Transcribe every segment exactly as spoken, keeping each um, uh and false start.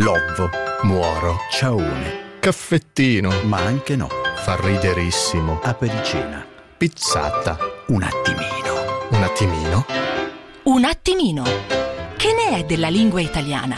Lovvo, muoro, ciaone, caffettino, ma anche no, fa riderissimo, apericena, pizzata, un attimino. un attimino. Un attimino. Che ne è della lingua italiana?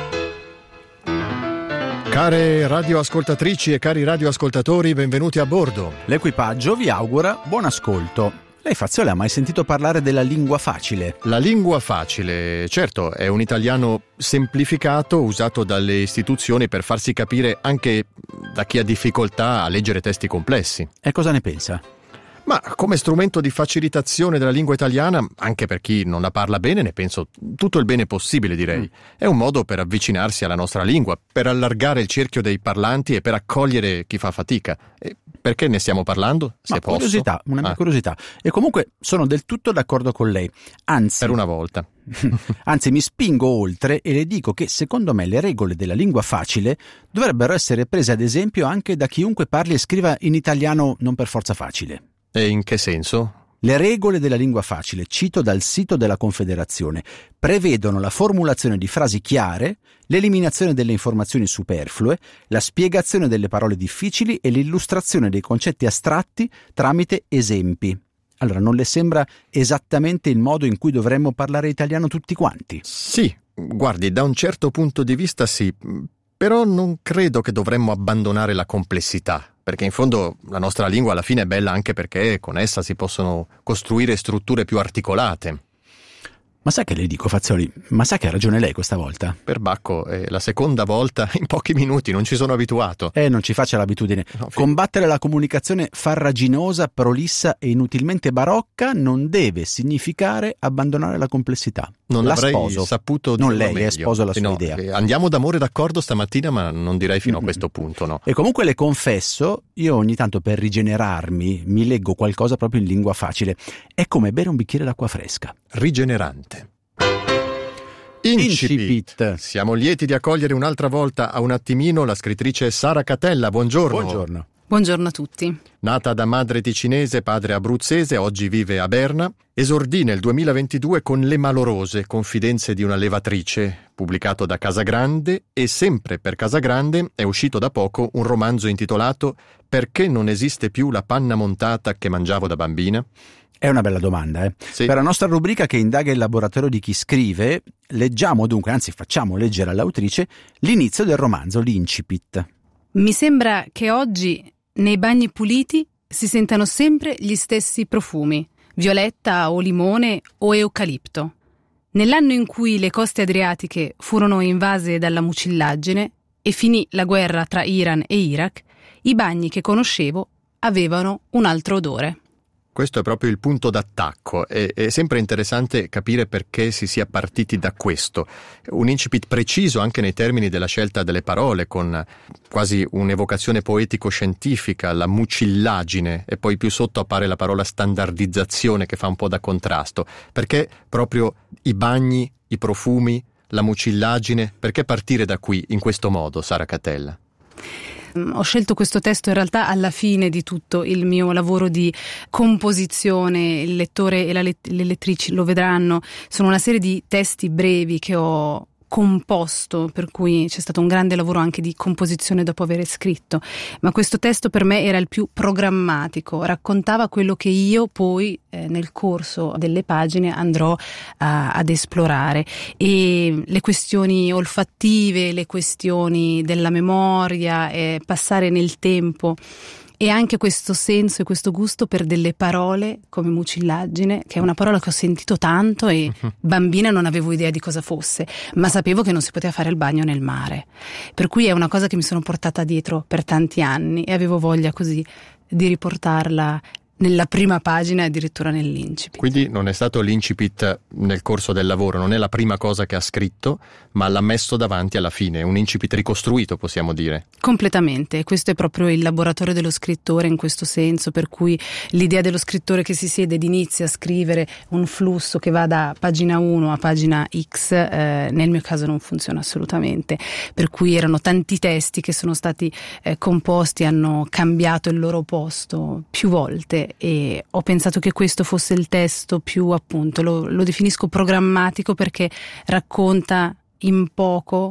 Care radioascoltatrici e cari radioascoltatori, benvenuti a bordo. L'equipaggio vi augura buon ascolto. Lei, Faziola, ha mai sentito parlare della lingua facile? La lingua facile, certo, è un italiano semplificato usato dalle istituzioni per farsi capire anche da chi ha difficoltà a leggere testi complessi. E cosa ne pensa? Ma come strumento di facilitazione della lingua italiana, anche per chi non la parla bene, ne penso tutto il bene possibile, direi. Mm. È un modo per avvicinarsi alla nostra lingua, per allargare il cerchio dei parlanti e per accogliere chi fa fatica. E perché ne stiamo parlando? Se Ma posso? curiosità, una mia ah. curiosità. E comunque sono del tutto d'accordo con lei. Anzi, Per una volta. Anzi, mi spingo oltre e le dico che secondo me le regole della lingua facile dovrebbero essere prese ad esempio anche da chiunque parli e scriva in italiano non per forza facile. E in che senso? Le regole della lingua facile, cito dal sito della Confederazione, prevedono la formulazione di frasi chiare, l'eliminazione delle informazioni superflue, la spiegazione delle parole difficili e l'illustrazione dei concetti astratti tramite esempi. Allora, non le sembra esattamente il modo in cui dovremmo parlare italiano tutti quanti? Sì, guardi, da un certo punto di vista sì, però non credo che dovremmo abbandonare la complessità. Perché in fondo la nostra lingua alla fine è bella anche perché con essa si possono costruire strutture più articolate. Ma sa che le dico, Fazzoli? Ma sa che ha ragione lei questa volta? Perbacco, è la seconda volta in pochi minuti, non ci sono abituato. Eh, non ci faccia l'abitudine. No, fi- Combattere la comunicazione farraginosa, prolissa e inutilmente barocca non deve significare abbandonare la complessità. Non la l'avrei sposo. saputo Non dirlo lei, meglio. è sposo la Sì, sua no, idea. eh, Andiamo d'amore d'accordo stamattina, ma non direi fino Mm-mm. a questo punto, no. E comunque le confesso, io ogni tanto per rigenerarmi mi leggo qualcosa proprio in lingua facile. È come bere un bicchiere d'acqua fresca. Rigenerante. Incipit. Incipit. Siamo lieti di accogliere un'altra volta a un attimino la scrittrice Sara Catella. Buongiorno. Buongiorno. Buongiorno a tutti. Nata da madre ticinese, padre abruzzese, oggi vive a Berna. Esordì nel duemilaventidue con Le Malorose, confidenze di una levatrice, pubblicato da Casagrande, e sempre per Casagrande è uscito da poco un romanzo intitolato Perché non esiste più la panna montata che mangiavo da bambina? È una bella domanda, eh? Sì. Per la nostra rubrica che indaga il laboratorio di chi scrive, leggiamo dunque, anzi facciamo leggere all'autrice, l'inizio del romanzo, l'incipit. Mi sembra che oggi nei bagni puliti si sentano sempre gli stessi profumi, violetta o limone o eucalipto. Nell'anno in cui le coste adriatiche furono invase dalla mucillaggine e finì la guerra tra Iran e Iraq, i bagni che conoscevo avevano un altro odore. Questo è proprio il punto d'attacco. È, è sempre interessante capire perché si sia partiti da questo. Un incipit preciso anche nei termini della scelta delle parole, con quasi un'evocazione poetico-scientifica, la mucillaggine, e poi più sotto appare la parola standardizzazione che fa un po' da contrasto. Perché proprio i bagni, i profumi, la mucillaggine, perché partire da qui in questo modo, Sara Catella? Ho scelto questo testo in realtà alla fine di tutto il mio lavoro di composizione. Il lettore e la let- le lettrici lo vedranno. Sono una serie di testi brevi che ho composto, per cui c'è stato un grande lavoro anche di composizione dopo aver scritto, ma questo testo per me era il più programmatico, raccontava quello che io poi eh, nel corso delle pagine andrò a, ad esplorare, e le questioni olfattive, le questioni della memoria, eh, passare nel tempo, e anche questo senso e questo gusto per delle parole come mucillaggine, che è una parola che ho sentito tanto e bambina non avevo idea di cosa fosse, ma sapevo che non si poteva fare il bagno nel mare, per cui è una cosa che mi sono portata dietro per tanti anni e avevo voglia così di riportarla nella prima pagina e addirittura nell'incipit. Quindi non è stato l'incipit nel corso del lavoro, non è la prima cosa che ha scritto, ma l'ha messo davanti alla fine, un incipit ricostruito, possiamo dire. Completamente, questo è proprio il laboratorio dello scrittore in questo senso, per cui l'idea dello scrittore che si siede ed inizia a scrivere un flusso che va da pagina uno a pagina X, eh, nel mio caso non funziona assolutamente, per cui erano tanti testi che sono stati eh, composti, hanno cambiato il loro posto più volte, e ho pensato che questo fosse il testo più, appunto, lo, lo definisco programmatico perché racconta in poco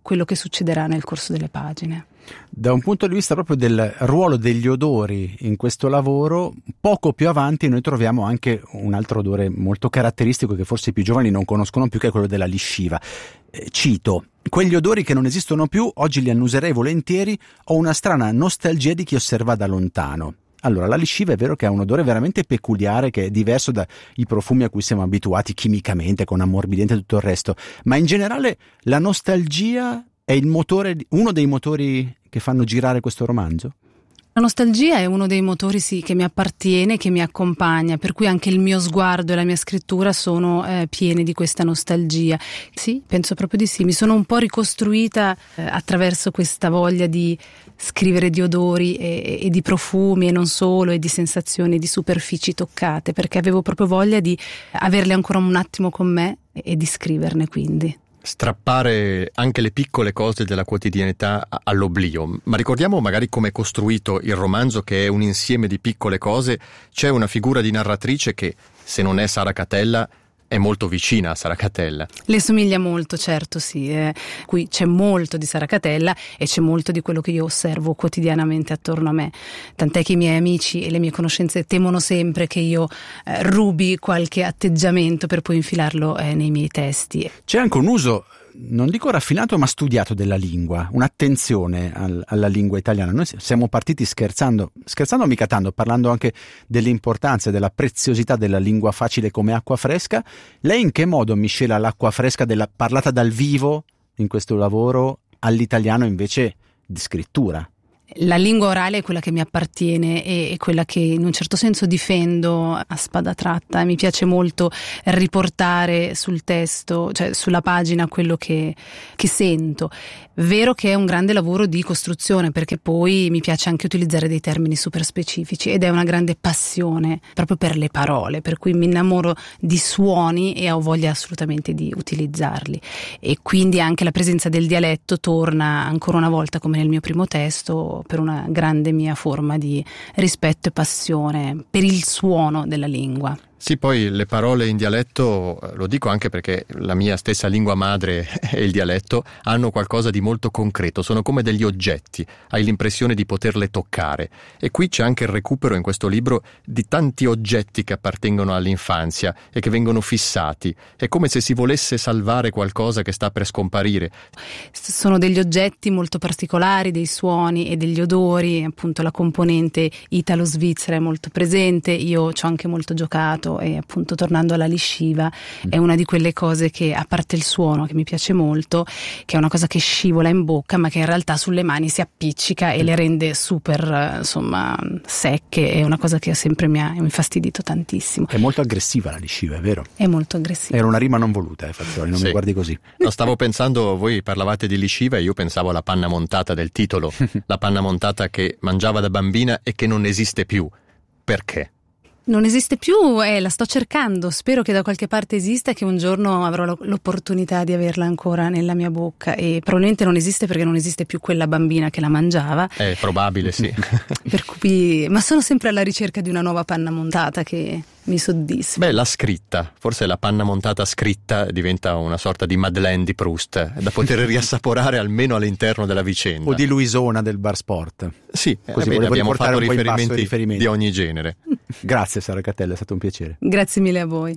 quello che succederà nel corso delle pagine. Da un punto di vista proprio del ruolo degli odori in questo lavoro, poco più avanti noi troviamo anche un altro odore molto caratteristico che forse i più giovani non conoscono più, che è quello della lisciva. Eh, cito: quegli odori che non esistono più, oggi li annuserei volentieri, ho una strana nostalgia di chi osserva da lontano. Allora, la lisciva è vero che ha un odore veramente peculiare, che è diverso dai profumi a cui siamo abituati chimicamente, con ammorbidente e tutto il resto, ma in generale la nostalgia è il motore, uno dei motori che fanno girare questo romanzo? La nostalgia è uno dei motori, sì, che mi appartiene, che mi accompagna, per cui anche il mio sguardo e la mia scrittura sono eh, pieni di questa nostalgia. Sì, penso proprio di sì. Mi sono un po' ricostruita eh, attraverso questa voglia di scrivere di odori e, e di profumi, e non solo, e di sensazioni, di superfici toccate, perché avevo proprio voglia di averle ancora un attimo con me e, e di scriverne, quindi. Strappare anche le piccole cose della quotidianità all'oblio. Ma ricordiamo magari come è costruito il romanzo, che è un insieme di piccole cose. C'è una figura di narratrice che, se non è Sara Catella, è molto vicina a Sara Catella. Le somiglia molto, certo, sì. Eh. Qui c'è molto di Sara Catella e c'è molto di quello che io osservo quotidianamente attorno a me. Tant'è che i miei amici e le mie conoscenze temono sempre che io eh, rubi qualche atteggiamento per poi infilarlo eh, nei miei testi. C'è anche un uso, non dico raffinato, ma studiato della lingua, un'attenzione al, alla lingua italiana. Noi siamo partiti scherzando, scherzando mica tanto, parlando anche dell'importanza e della preziosità della lingua facile come acqua fresca. Lei in che modo miscela l'acqua fresca della parlata dal vivo in questo lavoro all'italiano invece di scrittura? La lingua orale è quella che mi appartiene e è quella che in un certo senso difendo a spada tratta. Mi piace molto riportare sul testo, cioè sulla pagina, quello che, che sento. Vero che è un grande lavoro di costruzione, perché poi mi piace anche utilizzare dei termini super specifici ed è una grande passione proprio per le parole, per cui mi innamoro di suoni e ho voglia assolutamente di utilizzarli. E quindi anche la presenza del dialetto torna ancora una volta, come nel mio primo testo, per una grande mia forma di rispetto e passione per il suono della lingua. Sì, poi le parole in dialetto, lo dico anche perché la mia stessa lingua madre e il dialetto hanno qualcosa di molto concreto, sono come degli oggetti, hai l'impressione di poterle toccare. E qui c'è anche il recupero in questo libro di tanti oggetti che appartengono all'infanzia e che vengono fissati. È come se si volesse salvare qualcosa che sta per scomparire. Sono degli oggetti molto particolari, dei suoni e degli odori, appunto la componente italo-svizzera è molto presente, io ci ho anche molto giocato. E appunto, tornando alla lisciva, è una di quelle cose che, a parte il suono che mi piace molto, che è una cosa che scivola in bocca ma che in realtà sulle mani si appiccica e le rende super, insomma, secche. È una cosa che sempre mi ha infastidito tantissimo. È molto aggressiva la lisciva, è vero? È molto aggressiva. Era una rima non voluta, eh, Fazzoli, non sì. Mi guardi così. No, stavo pensando, voi parlavate di lisciva e io pensavo alla panna montata del titolo, la panna montata che mangiava da bambina e che non esiste più. Perché? Non esiste più e eh, la sto cercando, spero che da qualche parte esista e che un giorno avrò l'opportunità di averla ancora nella mia bocca, e probabilmente non esiste perché non esiste più quella bambina che la mangiava. È probabile, sì. Per cui, ma sono sempre alla ricerca di una nuova panna montata che mi soddisfa. Beh, la scritta, forse la panna montata scritta diventa una sorta di Madeleine di Proust, da poter riassaporare almeno all'interno della vicenda. O di Luisona del Bar Sport. Sì, così eh beh, abbiamo fatto riferimenti, riferimenti di ogni genere. Grazie Sara Catella, è stato un piacere. Grazie mille a voi.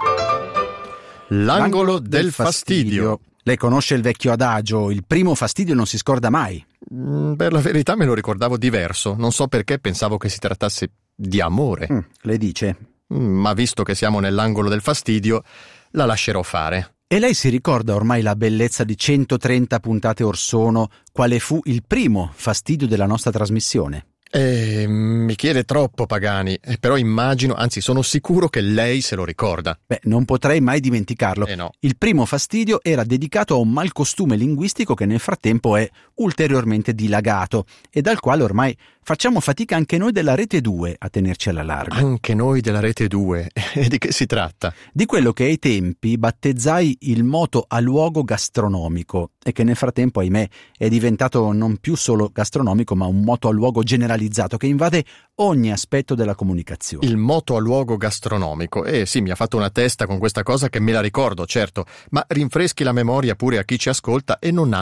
L'angolo del, del fastidio. fastidio. Lei conosce il vecchio adagio, il primo fastidio non si scorda mai. Mm, per la verità me lo ricordavo diverso, non so perché pensavo che si trattasse di amore. Mm, le dice? Mm, ma visto che siamo nell'angolo del fastidio, la lascerò fare. E lei si ricorda ormai la bellezza di centotrenta puntate or sono, quale fu il primo fastidio della nostra trasmissione? Eh, mi chiede troppo, Pagani, eh, però immagino, anzi sono sicuro che lei se lo ricorda. Beh, non potrei mai dimenticarlo. Eh no. Il primo fastidio era dedicato a un malcostume linguistico che nel frattempo è ulteriormente dilagato e dal quale ormai facciamo fatica anche noi della Rete due a tenerci alla larga. Anche noi della Rete due? E di che si tratta? Di quello che ai tempi battezzai il moto a luogo gastronomico e che nel frattempo, ahimè, è diventato non più solo gastronomico ma un moto a luogo generalizzato che invade ogni aspetto della comunicazione. Il moto a luogo gastronomico. Eh sì, mi ha fatto una testa con questa cosa che me la ricordo, certo, ma rinfreschi la memoria pure a chi ci ascolta e non ha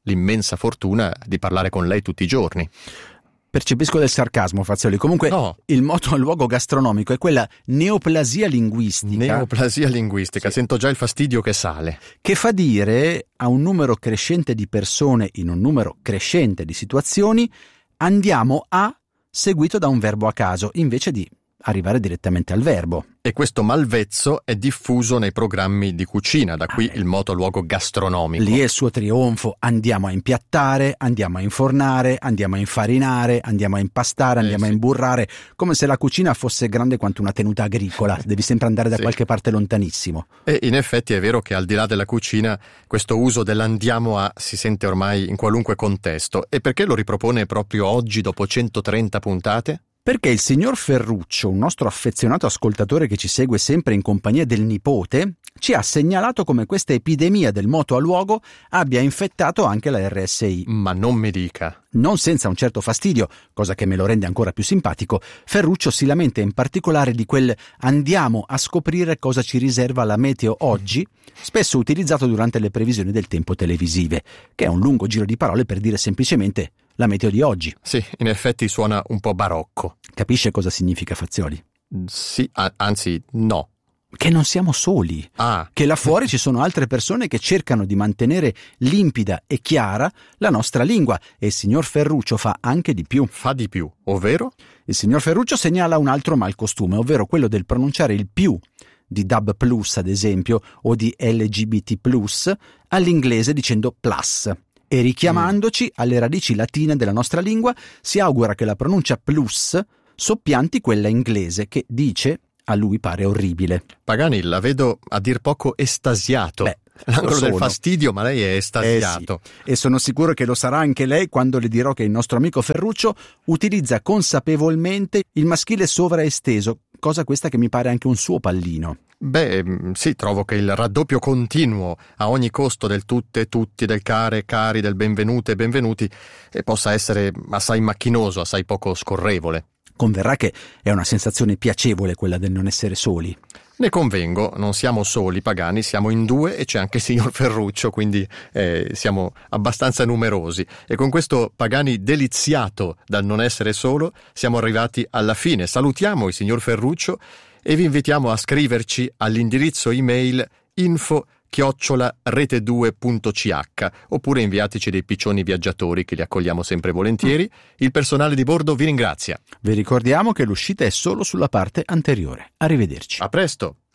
l'immensa fortuna di parlare con lei tutti i giorni. Percepisco del sarcasmo, Fazioli. Comunque no. Il moto al luogo gastronomico è quella neoplasia linguistica. Neoplasia linguistica, sì. Sento già il fastidio che sale. Che fa dire a un numero crescente di persone in un numero crescente di situazioni andiamo a seguito da un verbo a caso, invece di arrivare direttamente al verbo. E questo malvezzo è diffuso nei programmi di cucina, da qui ah, il moto luogo gastronomico. Lì è il suo trionfo: andiamo a impiattare, andiamo a infornare, andiamo a infarinare, andiamo a impastare, andiamo eh, sì. a imburrare, come se la cucina fosse grande quanto una tenuta agricola, devi sempre andare da sì. qualche parte lontanissimo. E in effetti è vero che al di là della cucina questo uso dell'andiamo a si sente ormai in qualunque contesto. E perché lo ripropone proprio oggi dopo centotrenta puntate? Perché il signor Ferruccio, un nostro affezionato ascoltatore che ci segue sempre in compagnia del nipote, ci ha segnalato come questa epidemia del moto a luogo abbia infettato anche la R S I. Ma non mi dica. Non senza un certo fastidio, cosa che me lo rende ancora più simpatico, Ferruccio si lamenta in particolare di quel andiamo a scoprire cosa ci riserva la meteo oggi, spesso utilizzato durante le previsioni del tempo televisive, che è un lungo giro di parole per dire semplicemente la meteo di oggi. Sì, in effetti suona un po' barocco. Capisce cosa significa, Fazioli? Sì, a- anzi no. Che non siamo soli, ah. che là fuori ci sono altre persone che cercano di mantenere limpida e chiara la nostra lingua, e il signor Ferruccio fa anche di più. Fa di più, ovvero? Il signor Ferruccio segnala un altro malcostume, ovvero quello del pronunciare il più di D A B plus, ad esempio, o di L G B T plus, all'inglese dicendo plus. E richiamandoci mm. alle radici latine della nostra lingua, si augura che la pronuncia plus soppianti quella inglese, che dice, a lui pare orribile. Pagani, la vedo a dir poco estasiato. Beh, l'angolo del fastidio, ma lei è estasiato. Eh sì. E sono sicuro che lo sarà anche lei quando le dirò che il nostro amico Ferruccio utilizza consapevolmente il maschile sovraesteso, cosa questa che mi pare anche un suo pallino. Beh, sì, trovo che il raddoppio continuo a ogni costo del tutte, tutti, del care, cari, del benvenute, benvenuti eh, possa essere assai macchinoso, assai poco scorrevole. Converrà che è una sensazione piacevole quella del non essere soli. Ne convengo, non siamo soli Pagani, siamo in due e c'è anche il signor Ferruccio, quindi eh, siamo abbastanza numerosi. E con questo Pagani deliziato dal non essere solo siamo arrivati alla fine. Salutiamo il signor Ferruccio e vi invitiamo a scriverci all'indirizzo email info chiocciola rete due punto c h oppure inviateci dei piccioni viaggiatori che li accogliamo sempre volentieri. Il personale di bordo vi ringrazia. Vi ricordiamo che l'uscita è solo sulla parte anteriore. Arrivederci. A presto.